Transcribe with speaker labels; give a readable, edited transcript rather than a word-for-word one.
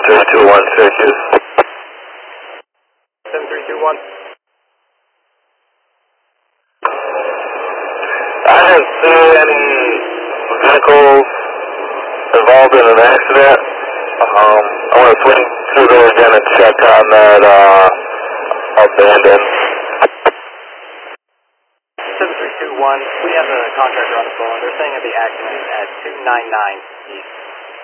Speaker 1: 7321
Speaker 2: 7321.
Speaker 1: I didn't see any vehicles involved in an accident. I want to swing through there again and check on that abandoned.
Speaker 2: 7321, we have the contractor on the phone. They're saying that the accident is at 299 East